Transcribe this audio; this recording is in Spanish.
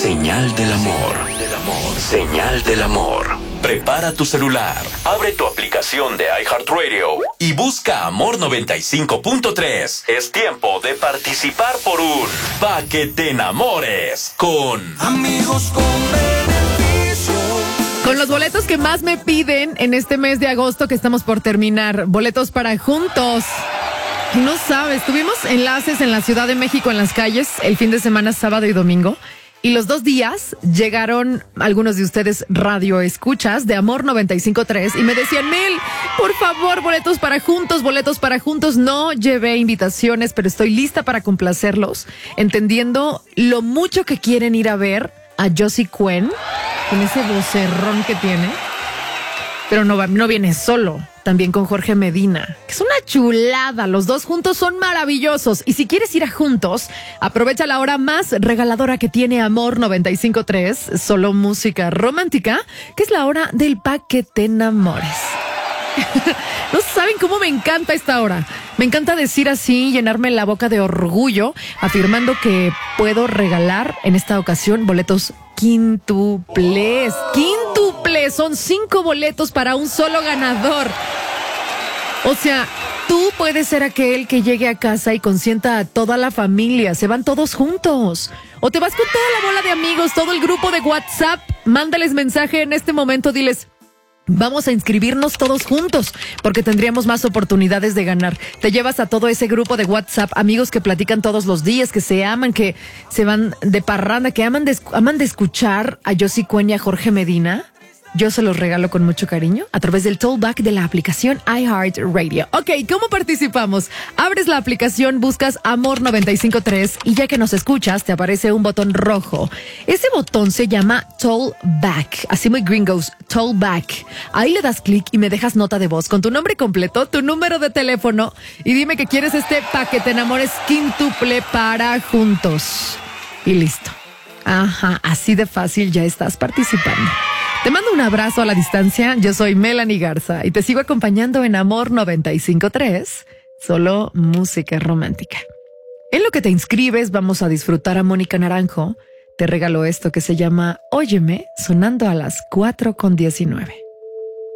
Señal del amor. Señal del amor. Prepara tu celular, abre tu aplicación de iHeartRadio y busca Amor 95.3. Es tiempo de participar por un Pa' que te enamores con Amigos con beneficio. Con los boletos que más me piden en este mes de agosto que estamos por terminar. Boletos para Juntos. No sabes, tuvimos enlaces en la Ciudad de México en las calles el fin de semana, sábado y domingo. Y los 2 días llegaron algunos de ustedes radio escuchas de Amor 95.3 y me decían, Mel, por favor, boletos para Juntos. No llevé invitaciones, pero estoy lista para complacerlos, entendiendo lo mucho que quieren ir a ver a Josie Cuen, con ese vocerrón que tiene. Pero no viene solo, también con Jorge Medina, que es una chulada. Los dos juntos son maravillosos. Y si quieres ir a Juntos, aprovecha la hora más regaladora que tiene Amor 95.3, solo música romántica, que es la hora del Pa' que te enamores. No saben cómo me encanta esta hora. Me encanta decir así, llenarme la boca de orgullo, afirmando que puedo regalar en esta ocasión boletos quíntuples. Son 5 boletos para un solo ganador. O sea, tú puedes ser aquel que llegue a casa y consienta a toda la familia. Se van todos juntos. O te vas con toda la bola de amigos, todo el grupo de WhatsApp. Mándales mensaje en este momento, diles: vamos a inscribirnos todos juntos, porque tendríamos más oportunidades de ganar. Te llevas a todo ese grupo de WhatsApp, amigos que platican todos los días, que se aman, que se van de parranda, que aman de escuchar a Josie Cuen y a Jorge Medina. Yo se los regalo con mucho cariño a través del tollback de la aplicación iHeartRadio. Ok, ¿cómo participamos? Abres la aplicación, buscas Amor 95.3 y ya que nos escuchas, te aparece un botón rojo. Ese botón se llama Tollback, así muy gringos, Tollback. Ahí le das clic y me dejas nota de voz con tu nombre completo, tu número de teléfono y dime que quieres Pa' que te enamores quíntuple para Juntos. Y listo. Ajá, así de fácil ya estás participando. Te mando un abrazo a la distancia. Yo soy Melanie Garza y te sigo acompañando en Amor 95.3, solo música romántica. En lo que te inscribes, vamos a disfrutar a Mónica Naranjo. Te regalo esto que se llama Óyeme, sonando a las 4:19.